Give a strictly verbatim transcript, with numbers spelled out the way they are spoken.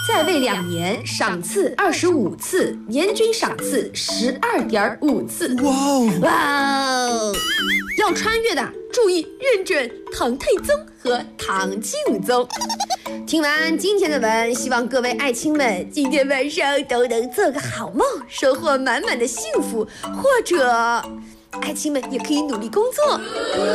在位两年，赏赐二十五次，年均赏赐十二点五次。 哇哦！ 哇哦！要穿越的注意认准唐太宗和唐敬宗。听完今天的文，希望各位爱卿们今天晚上都能做个好梦，收获满满的幸福，或者爱卿们也可以努力工作。